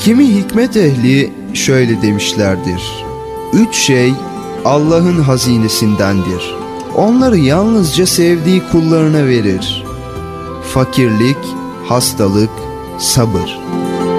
Kimi hikmet ehli şöyle demişlerdir: 3 şey Allah'ın hazinesindendir. Onları yalnızca sevdiği kullarına verir: fakirlik, hastalık, sabır.